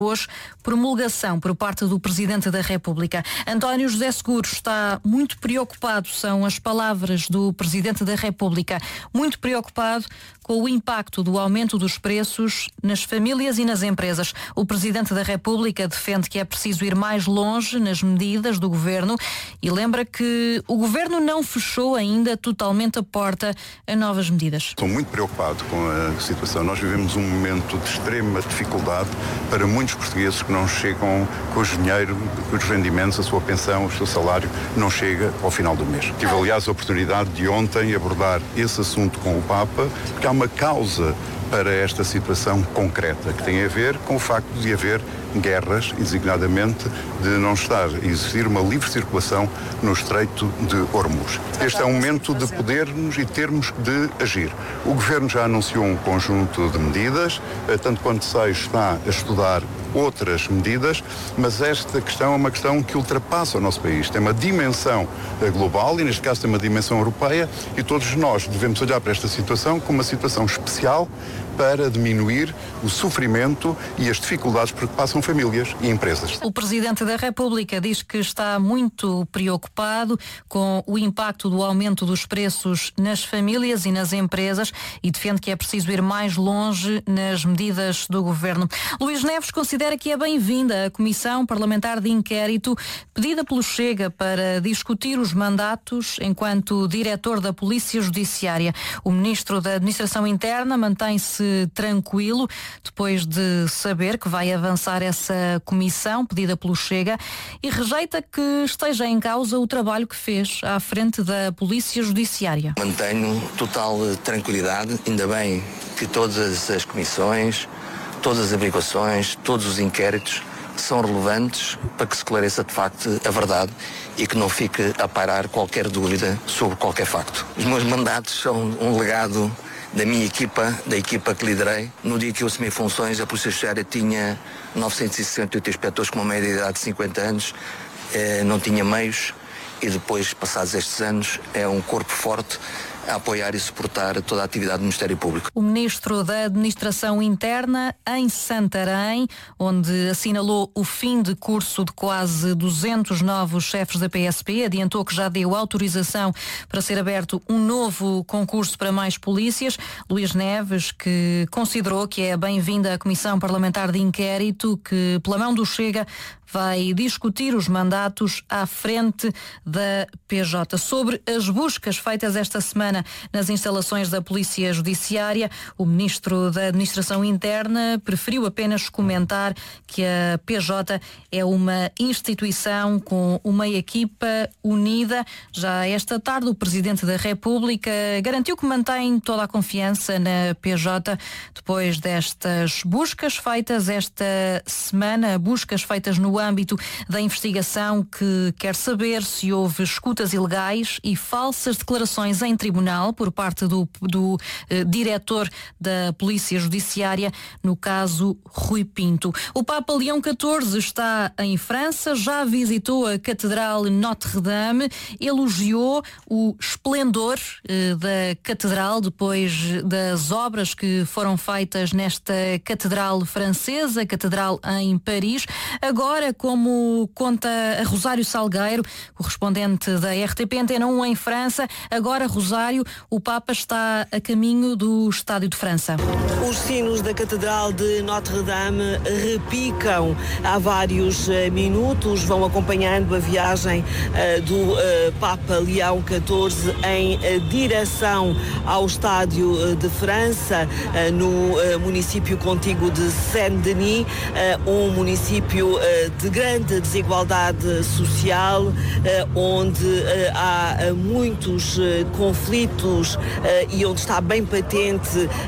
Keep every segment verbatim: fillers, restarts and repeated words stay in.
Hoje, promulgação por parte do Presidente da República. António José Seguro está muito preocupado, são as palavras do Presidente da República, muito preocupado com o impacto do aumento dos preços nas famílias e nas empresas. O Presidente da República defende que é preciso ir mais longe nas medidas do Governo e lembra que o Governo não fechou ainda totalmente a porta a novas medidas. Estou muito preocupado com a situação. Nós vivemos um momento de extrema dificuldade para muitos portugueses que não chegam com o dinheiro, com os rendimentos, a sua pensão, o seu salário, não chega ao final do mês. Tive, aliás, a oportunidade de ontem abordar esse assunto com o Papa, porque há uma causa para esta situação concreta, que tem a ver com o facto de haver guerras, e designadamente de não estar a existir uma livre circulação no Estreito de Hormuz. Este é um momento de podermos e termos de agir. O Governo já anunciou um conjunto de medidas, tanto quanto sei está a estudar outras medidas, mas esta questão é uma questão que ultrapassa o nosso país. Tem uma dimensão global e, neste caso, tem uma dimensão europeia e todos nós devemos olhar para esta situação como uma situação especial para diminuir o sofrimento e as dificuldades por que passam famílias e empresas. O Presidente da República diz que está muito preocupado com o impacto do aumento dos preços nas famílias e nas empresas e defende que é preciso ir mais longe nas medidas do Governo. Luís Neves considera que é bem-vinda a Comissão Parlamentar de Inquérito pedida pelo Chega para discutir os mandatos enquanto diretor da Polícia Judiciária. O Ministro da Administração Interna mantém-se tranquilo depois de saber que vai avançar essa comissão pedida pelo Chega e rejeita que esteja em causa o trabalho que fez à frente da Polícia Judiciária. Mantenho total tranquilidade, ainda bem que todas as comissões, todas as averiguações, todos os inquéritos são relevantes para que se esclareça de facto a verdade e que não fique a pairar qualquer dúvida sobre qualquer facto. Os meus mandatos são um legado da minha equipa, da equipa que liderei. No dia que eu assumi funções, a Polícia Judiciária tinha novecentos e sessenta e oito inspectores com uma média de idade de cinquenta anos, eh, não tinha meios e depois, passados estes anos, é um corpo forte a apoiar e suportar toda a atividade do Ministério Público. O Ministro da Administração Interna, em Santarém, onde assinalou o fim de curso de quase duzentos novos chefes da P S P, adiantou que já deu autorização para ser aberto um novo concurso para mais polícias. Luís Neves, que considerou que é bem-vinda a Comissão Parlamentar de Inquérito, que pela mão do Chega vai discutir os mandatos à frente da P J. Sobre as buscas feitas esta semana nas instalações da Polícia Judiciária, o Ministro da Administração Interna preferiu apenas comentar que a P J é uma instituição com uma equipa unida. Já esta tarde, o Presidente da República garantiu que mantém toda a confiança na P J depois destas buscas feitas esta semana, buscas feitas no âmbito da investigação que quer saber se houve escutas ilegais e falsas declarações em tribunal por parte do, do eh, diretor da Polícia Judiciária, no caso Rui Pinto. O Papa Leão catorze está em França, já visitou a Catedral Notre-Dame, elogiou o esplendor eh, da Catedral depois das obras que foram feitas nesta Catedral francesa, Catedral em Paris. Agora, como conta a Rosário Salgueiro, correspondente da R T P Antena um em França, agora, Rosário, o Papa está a caminho do Estádio de França. Os sinos da Catedral de Notre-Dame repicam há vários uh, minutos, vão acompanhando a viagem uh, do uh, Papa Leão catorze em uh, direção ao Estádio uh, de França, uh, no uh, município contíguo de Saint-Denis, uh, um município uh, de grande desigualdade social, uh, onde uh, há uh, muitos uh, conflitos uh, e onde está bem patente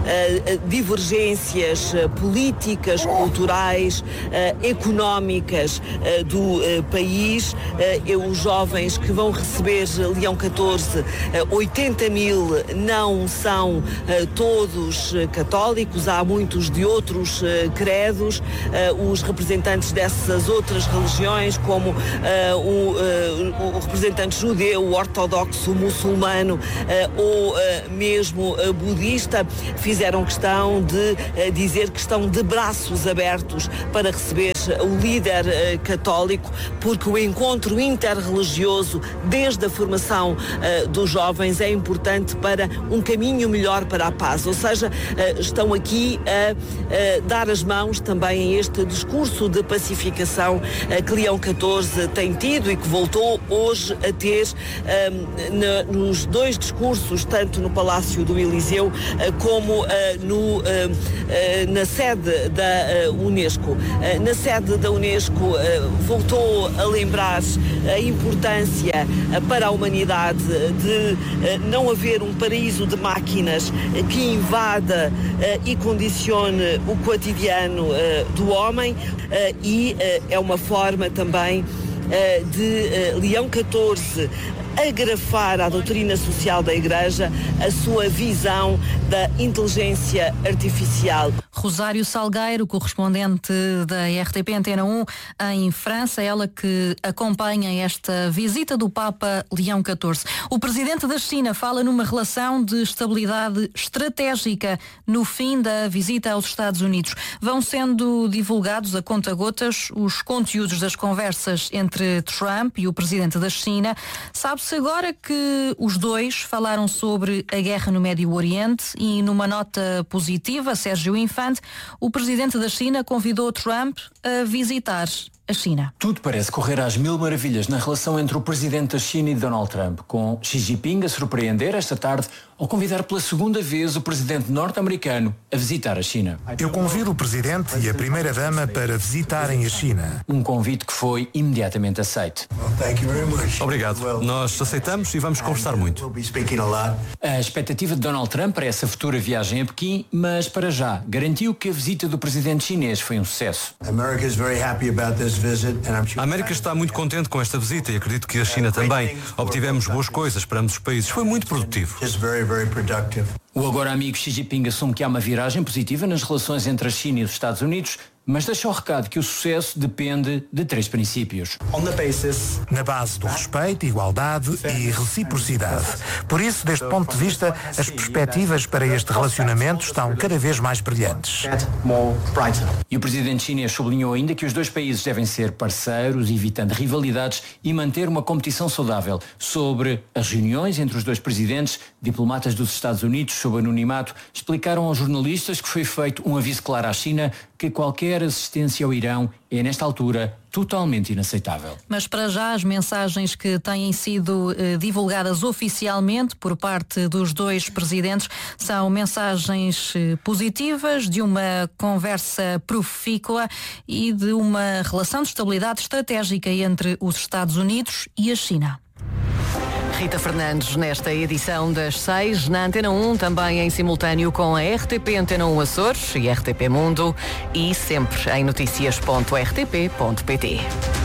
uh, divergências uh, políticas, culturais, uh, económicas uh, do uh, país. Uh, os jovens que vão receber Leão catorze, uh, oitenta mil não são uh, todos uh, católicos, há muitos de outros uh, credos, uh, os representantes dessas outras religiões, como uh, o, uh, o representante judeu, o ortodoxo, o muçulmano, ou mesmo budista, fizeram questão de dizer que estão de braços abertos para receber o líder católico, porque o encontro interreligioso desde a formação dos jovens é importante para um caminho melhor para a paz. Ou seja, estão aqui a dar as mãos também a este discurso de pacificação que Leão catorze tem tido e que voltou hoje a ter um, nos dois discursos, tanto no Palácio do Eliseu uh, como uh, no, uh, uh, na sede da uh, Unesco. Uh, na sede da Unesco uh, voltou a lembrar a importância uh, para a humanidade de uh, não haver um paraíso de máquinas uh, que invada uh, e condicione o cotidiano uh, do homem uh, e uh, é uma forma também uh, de uh, Leão catorze agrafar à doutrina social da Igreja a sua visão da inteligência artificial. Rosário Salgueiro, correspondente da R T P Antena um em França, ela que acompanha esta visita do Papa Leão catorze. O presidente da China fala numa relação de estabilidade estratégica no fim da visita aos Estados Unidos. Vão sendo divulgados a conta-gotas os conteúdos das conversas entre Trump e o presidente da China. Sabe-se agora que os dois falaram sobre a guerra no Médio Oriente e numa nota positiva, Sérgio Infante, o presidente da China convidou Trump a visitar a China. Tudo parece correr às mil maravilhas na relação entre o presidente da China e Donald Trump, com Xi Jinping a surpreender esta tarde ao convidar pela segunda vez o presidente norte-americano a visitar a China. Eu convido o presidente e a primeira-dama para visitarem a China. Um convite que foi imediatamente aceito. Obrigado. Nós aceitamos e vamos conversar muito. A expectativa de Donald Trump para essa futura viagem a Pequim, mas para já garantiu que a visita do presidente chinês foi um sucesso. A América está muito contente com esta visita e acredito que a China também. Obtivemos boas coisas para ambos os países. Foi muito produtivo. O agora amigo Xi Jinping assume que há uma viragem positiva nas relações entre a China e os Estados Unidos, mas deixa o recado que o sucesso depende de três princípios. Na base do respeito, igualdade e reciprocidade. Por isso, deste ponto de vista, as perspectivas para este relacionamento estão cada vez mais brilhantes. E o presidente chinês sublinhou ainda que os dois países devem ser parceiros, evitando rivalidades e manter uma competição saudável. Sobre as reuniões entre os dois presidentes, diplomatas dos Estados Unidos, sob anonimato, explicaram aos jornalistas que foi feito um aviso claro à China que qualquer assistência ao Irão é, nesta altura, totalmente inaceitável. Mas para já as mensagens que têm sido eh, divulgadas oficialmente por parte dos dois presidentes são mensagens eh, positivas de uma conversa profícua e de uma relação de estabilidade estratégica entre os Estados Unidos e a China. Rita Fernandes nesta edição das seis, na Antena um, também em simultâneo com a R T P Antena um Açores e R T P Mundo e sempre em notícias ponto r t p ponto p t.